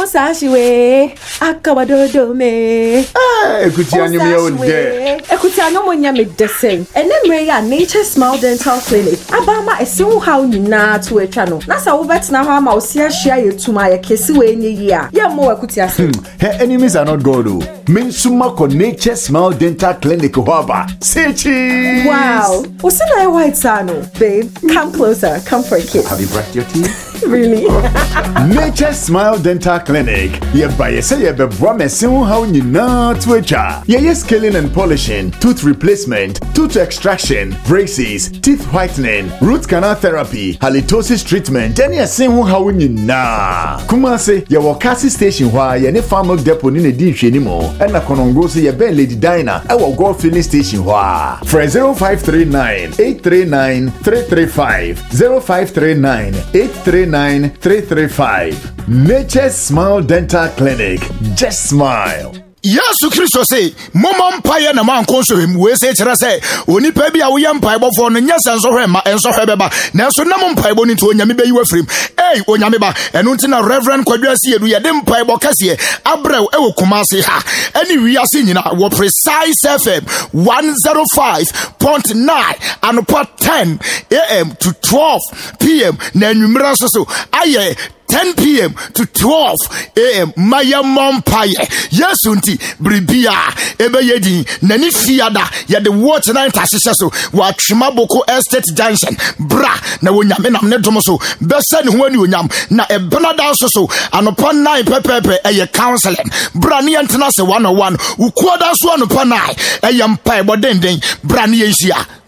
Osashiwe, Akawadodo me. Ekutiano monya me the same. And then Maria Nature Smile Dental Clinic. Abama is so how you na to a channel. Nasa ubet na ha ma share you to my kesiwe ni ya. Ya mo ekutia. Her enemies are not God. Minsuma ko Nature Smile Dental Clinic hoaba. Say cheese. Wow. Usina white sano. Babe, come closer. Come for a kiss. Have you brushed your teeth? Really? Nature Smile Dental Clinic. Ye buy ye say ye be promising how you not to echa. Ye scaling and polishing, tooth replacement, tooth extraction, braces, teeth whitening, root canal therapy, halitosis treatment. Any same how you na. Kumase ye wakasi station why ye ne farm milk depot ni di anymore. And na konongo say ye be Lady Dina. I will go filling station why. For 0539 839 335 0539 839 335. Nature Smile Dental Clinic. Just smile. Yesu Kristo say mama mpaye na man konso him we say kira say oni pa bia wo yam mpaye bofo no nya sanso hwema enso hwebeba na so nam mpaye bo ni to onyame be yiwa frim onyame ba eno nti na Reverend Kwadwase edu ye de mpaye bo kase abrew e wo Kumase ha ani wi ase nyina wo Precise FM 105.9 anopa 10 am to 12 pm na nwumra so aye 10 p.m. to 12 a.m. Maya Mompaye. Yes, unti Bribia Ebe Yedi Nani Fiada ya the watch nine tashiso wa Chimaboko Estate Junction bra na wonyamena mnedomoso besen huani wonyam na ebenada so anopon 9 pepepe eye counseling bra ni antena se 101 ukwada so anopon 9 eye mpa bodenden bra ni yeshia